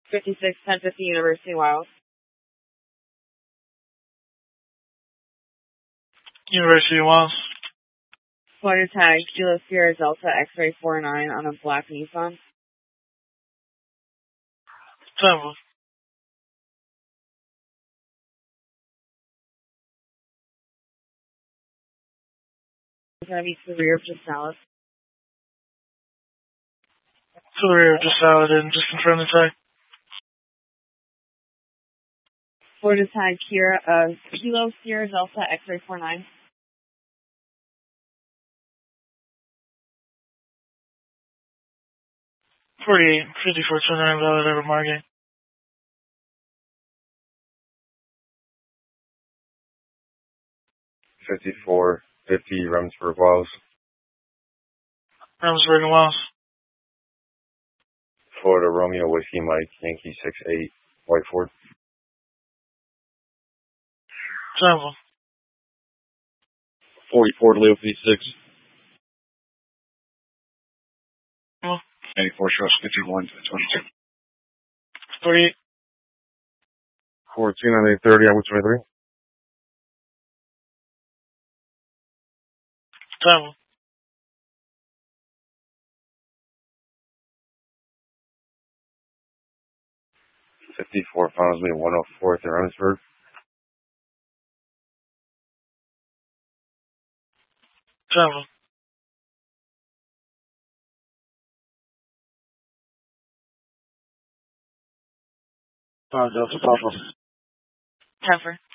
561050 University Wild. University Wild. Florida tag Kilo Sierra Delta X-Ray 49 on a black Nissan. Temple. It's going to be to the rear of just Dallas. To the rear of just salad and just confirm the tag. Florida tag Kilo Sierra Delta X-Ray 49. $48, $54.29 valid over Margate. $54.50 Remsburg Wells. Remsburg and Wells. Florida Romeo Whiskey Mike Yankee 68 White Ford. Temple. 44 to Leo 56. 84 Trust 51 to 22. 48. 14 on 830 on 23. Temple. $54 follows me 104th in Remsburg. Temple. Delta Papa. Temper.